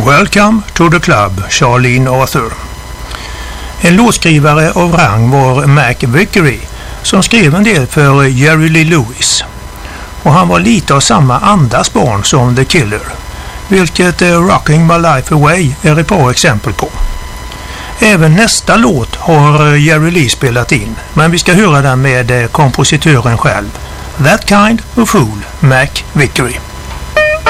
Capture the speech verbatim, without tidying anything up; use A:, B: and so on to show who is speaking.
A: Welcome to the club, Charlene Arthur. En låtskrivare av rang var Mac Vickery som skrev en del för Jerry Lee Lewis. Och han var lite av samma andas barn som The Killer, vilket Rocking My Life Away är ett bra exempel på. Även nästa låt har Jerry Lee spelat in, men vi ska höra den med kompositören själv. That Kind of Fool, Mac Vickery.